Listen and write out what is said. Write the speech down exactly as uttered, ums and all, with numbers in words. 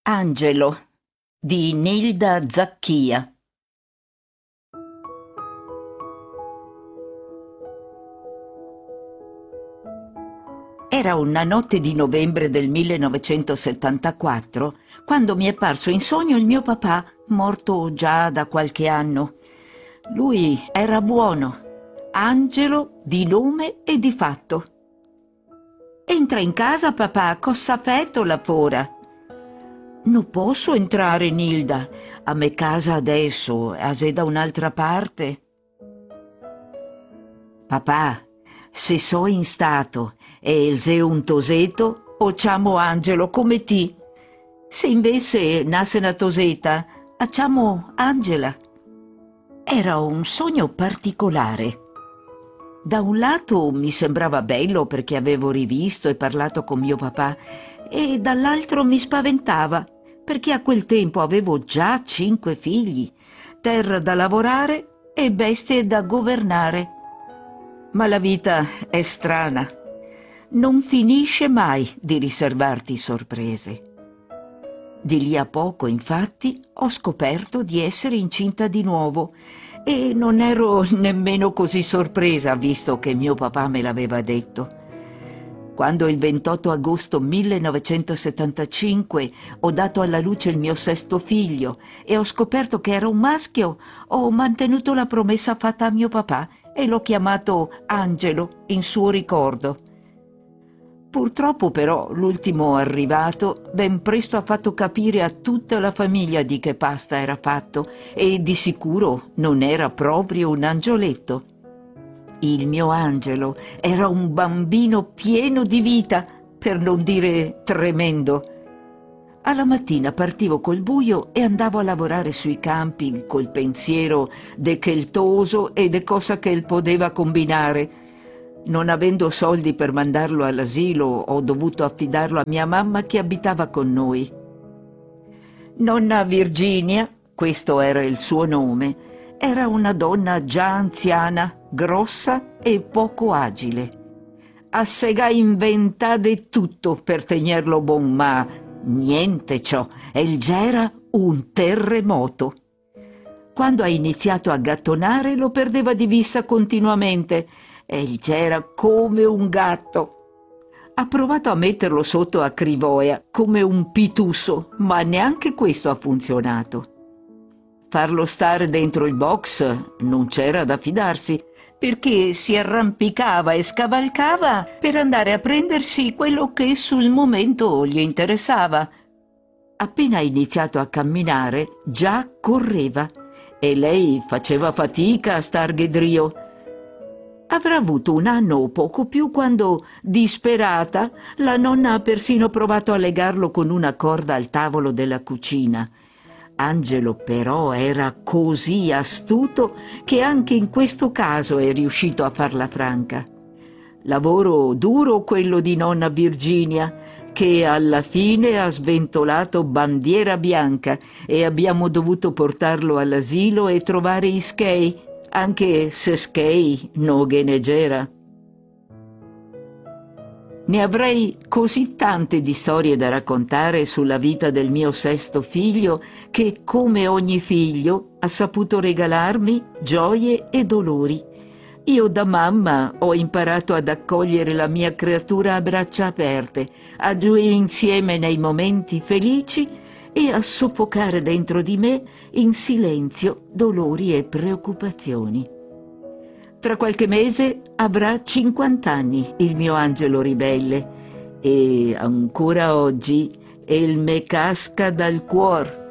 Angelo di Nilda Zacchia. Era una notte di novembre del millenovecentosettantaquattro quando mi è apparso in sogno il mio papà, morto già da qualche anno. Lui era buono, Angelo di nome e di fatto. «Entra in casa, papà, cosa fetto la fora?» «Non posso entrare, Nilda. A me casa adesso, a se da un'altra parte.» «Papà, se so in stato e il se un toseto, o ciamo Angelo come ti. Se invece nasse una toseta, acciamo Angela.» Era un sogno particolare. Da un lato mi sembrava bello perché avevo rivisto e parlato con mio papà, e dall'altro mi spaventava perché a quel tempo avevo già cinque figli, terra da lavorare e bestie da governare. Ma la vita è strana. Non finisce mai di riservarti sorprese. Di lì a poco, infatti, ho scoperto di essere incinta di nuovo e non ero nemmeno così sorpresa, visto che mio papà me l'aveva detto. Quando il ventotto agosto millenovecentosettantacinque ho dato alla luce il mio sesto figlio e ho scoperto che era un maschio, ho mantenuto la promessa fatta a mio papà e l'ho chiamato Angelo in suo ricordo. Purtroppo però l'ultimo arrivato ben presto ha fatto capire a tutta la famiglia di che pasta era fatto e di sicuro non era proprio un angioletto. Il mio Angelo era un bambino pieno di vita, per non dire tremendo. Alla mattina partivo col buio e andavo a lavorare sui campi col pensiero de che il toso e de cosa che il poteva combinare. Non avendo soldi per mandarlo all'asilo, ho dovuto affidarlo a mia mamma che abitava con noi. Nonna Virginia, questo era il suo nome, era una donna già anziana, grossa e poco agile. Assega inventade tutto per tenerlo buon, ma niente ciò, el c'era un terremoto. Quando ha iniziato a gattonare lo perdeva di vista continuamente, e c'era come un gatto. Ha provato a metterlo sotto a Crivoia come un pitusso, ma neanche questo ha funzionato. Farlo stare dentro il box non c'era da fidarsi, perché si arrampicava e scavalcava per andare a prendersi quello che sul momento gli interessava. Appena ha iniziato a camminare, già correva, e lei faceva fatica a starghe drio. Avrà avuto un anno o poco più quando, disperata, la nonna ha persino provato a legarlo con una corda al tavolo della cucina. Angelo però era così astuto che anche in questo caso è riuscito a farla franca. Lavoro duro quello di nonna Virginia, che alla fine ha sventolato bandiera bianca e abbiamo dovuto portarlo all'asilo e trovare i schei, anche se schei no ne c'era. Ne avrei così tante di storie da raccontare sulla vita del mio sesto figlio che, come ogni figlio, ha saputo regalarmi gioie e dolori. Io da mamma ho imparato ad accogliere la mia creatura a braccia aperte, a gioire insieme nei momenti felici e a soffocare dentro di me in silenzio dolori e preoccupazioni. Tra qualche mese avrà cinquanta anni il mio Angelo ribelle e ancora oggi el me casca dal cuor